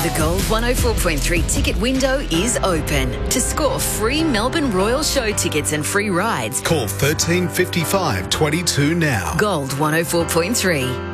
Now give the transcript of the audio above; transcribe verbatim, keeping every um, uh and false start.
The Gold one oh four point three ticket window is open. To score free Melbourne Royal show tickets and free rides, call thirteen fifty-five twenty-two now. Gold one oh four point three.